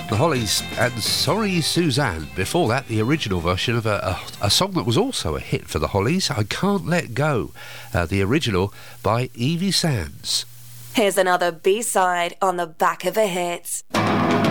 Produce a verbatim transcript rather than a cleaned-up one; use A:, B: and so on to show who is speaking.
A: The Hollies and Sorry Suzanne. Before that, the original version of a, a, a song that was also a hit for the Hollies, I Can't Let Go. Uh, the original by Evie Sands.
B: Here's another B-side on the back of a hit.